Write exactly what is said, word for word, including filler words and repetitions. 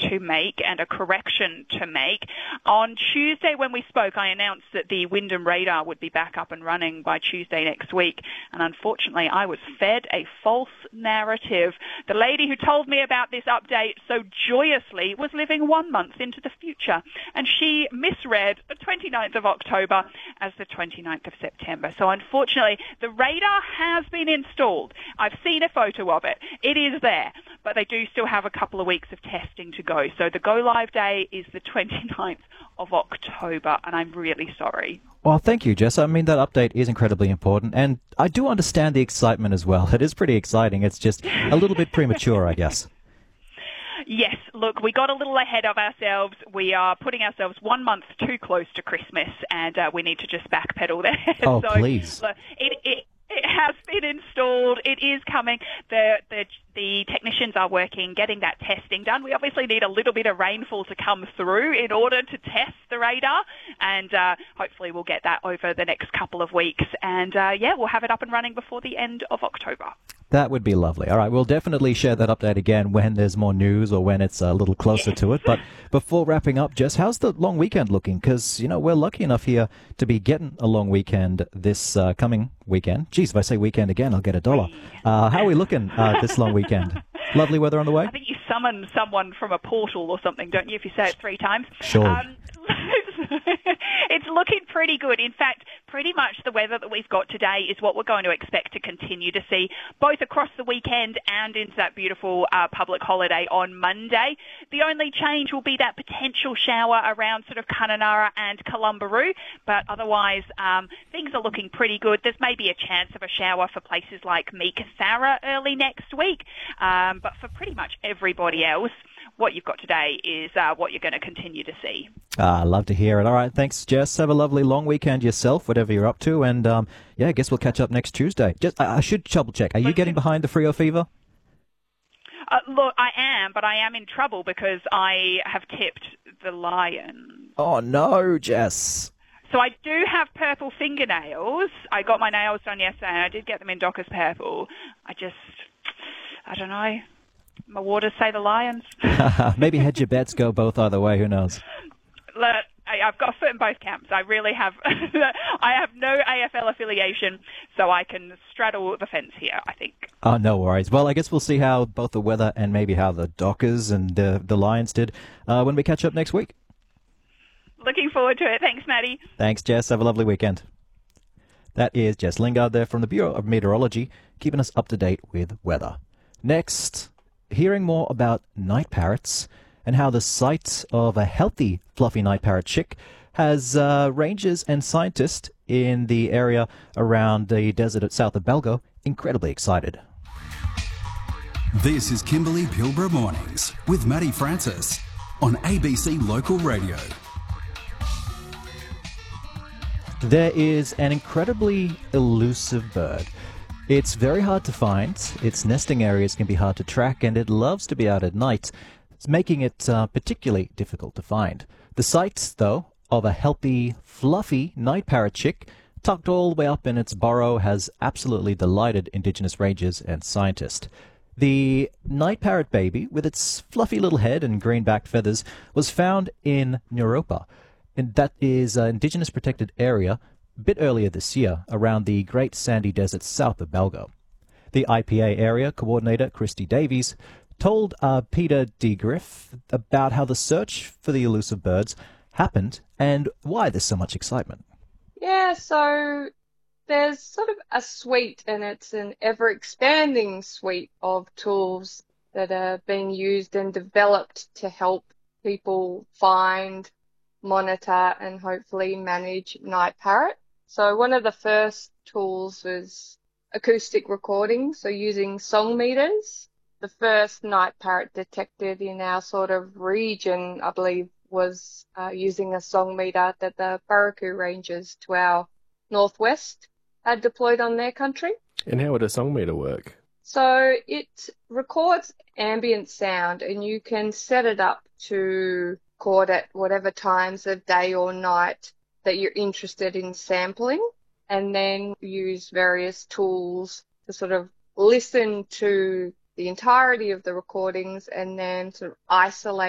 to make and a correction to make. On Tuesday when we spoke, I announced that the Wyndham radar would be back up and running by Tuesday next week, and unfortunately I was fed a false narrative. The lady who told me about this update so joyously was living one month into the future, and she misread the twenty-ninth of October as the twenty-ninth of September. So unfortunately, the radar has been installed. I've seen a photo of it. It is there, but they do still have a couple of weeks of testing to go. So the go-live day is the twenty-ninth of October, and I'm really sorry. Well, thank you, Jess. I mean, that update is incredibly important, and I do understand the excitement as well. It is pretty exciting. It's just a little bit premature, I guess. Yes, look, we got a little ahead of ourselves. We are putting ourselves one month too close to Christmas, and uh, we need to just backpedal there. Oh, so, please. Look, it, it, it has been installed. It is coming. The, the, the technicians are working, getting that testing done. We obviously need a little bit of rainfall to come through in order to test the radar, and uh, hopefully we'll get that over the next couple of weeks. And, uh, yeah, we'll have it up and running before the end of October. That would be lovely. All right, we'll definitely share that update again when there's more news or when it's a little closer yes. to it. But before wrapping up, Jess, how's the long weekend looking? Because, you know, we're lucky enough here to be getting a long weekend this uh, coming weekend. Geez, if I say weekend again, I'll get a dollar. Uh, how are we looking uh, this long weekend? Lovely weather on the way? I think you summon someone from a portal or something, don't you, if you say it three times? Sure. Um, it's looking pretty good. In fact, pretty much the weather that we've got today is what we're going to expect to continue to see, both across the weekend and into that beautiful uh, public holiday on Monday. The only change will be that potential shower around sort of Kununurra and Columbaroo, but otherwise um, things are looking pretty good. There's maybe a chance of a shower for places like Meekatharra early next week, um, but for pretty much everybody else, what you've got today is uh, what you're going to continue to see. Ah, love to hear it. All right, thanks, Jess. Have a lovely long weekend yourself, whatever you're up to. And, um, yeah, I guess we'll catch up next Tuesday. Just, I, I should double check. Are you getting behind the Freo Fever? Uh, look, I am, but I am in trouble because I have tipped the Lions. Oh, no, Jess. So I do have purple fingernails. I got my nails done yesterday, and I did get them in Dockers purple. I just, I don't know. My waters say the Lions. Maybe hedge your bets, go both either way. Who knows? Look, I, I've got a foot in both camps. I really have. I have no A F L affiliation, so I can straddle the fence here, I think. Oh, no worries. Well, I guess we'll see how both the weather and maybe how the Dockers and the, the Lions did uh, when we catch up next week. Looking forward to it. Thanks, Maddie. Thanks, Jess. Have a lovely weekend. That is Jess Lingard there from the Bureau of Meteorology, keeping us up to date with weather. Next, hearing more about night parrots and how the sight of a healthy fluffy night parrot chick has uh, rangers and scientists in the area around the desert at south of Balgo incredibly excited. This is Kimberley Pilbara Mornings with Maddie Francis on A B C Local Radio. There is an incredibly elusive bird. It's very hard to find, its nesting areas can be hard to track, and it loves to be out at night, making it uh, particularly difficult to find. The sight, though, of a healthy, fluffy night parrot chick tucked all the way up in its burrow has absolutely delighted Indigenous rangers and scientists. The night parrot baby, with its fluffy little head and green-backed feathers, was found in Naropa, and that is an Indigenous protected area a bit earlier this year around the Great Sandy Desert south of Balgo. The I P A area coordinator, Christy Davies, told uh, Peter DeGriff about how the search for the elusive birds happened and why there's so much excitement. Yeah, so there's sort of a suite, and it's an ever-expanding suite of tools that are being used and developed to help people find, monitor, and hopefully manage night parrot. So one of the first tools was acoustic recording, so using song meters. The first night parrot detected in our sort of region, I believe, was uh, using a song meter that the Barracu Rangers to our northwest had deployed on their country. And how would a song meter work? So it records ambient sound, and you can set it up to record at whatever times of day or night that you're interested in sampling, and then use various tools to sort of listen to the entirety of the recordings and then sort of isolate